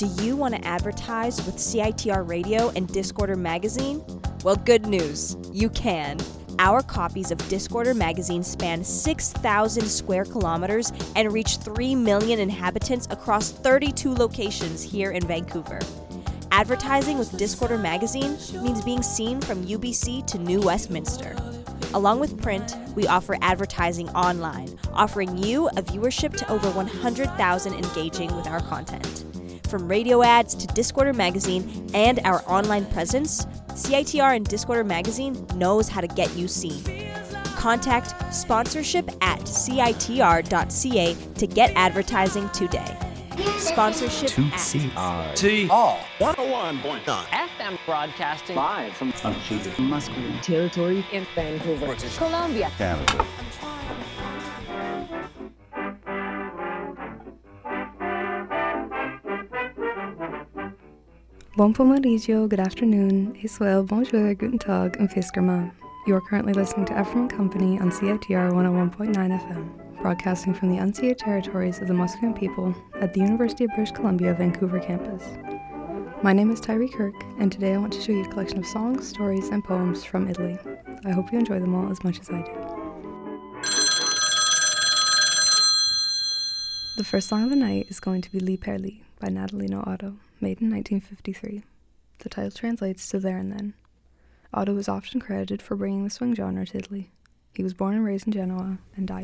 Do you want to advertise with CITR Radio and Discorder Magazine? Well, good news. You can. Our copies of Discorder Magazine span 6,000 square kilometers and reach 3 million inhabitants across 32 locations here in Vancouver. Advertising with Discorder Magazine means being seen from UBC to New Westminster. Along with print, we offer advertising online, offering you a viewership to over 100,000 engaging with our content. From radio ads to Discorder Magazine and our online presence, CITR and Discorder Magazine knows how to get you seen. Contact sponsorship at citr.ca to get advertising today. Sponsorship at TR 101.9 FM broadcasting live from unceded Musqueam territory in Vancouver, British Columbia, Canada. Bon pomeriggio, good afternoon, Israel, bonjour, guten tag, and fiskerma. You are currently listening to FM Company on CITR 101.9 FM, broadcasting from the unceded territories of the Musqueam people at the University of British Columbia Vancouver campus. My name is Tyree Kirk, and today I want to show you a collection of songs, stories, and poems from Italy. I hope you enjoy them all as much as I do. The first song of the night is going to be Li per Li by Natalino Otto, made in 1953. The title translates to There and Then. Otto is often credited for bringing the swing genre to Italy. He was born and raised in Genoa and died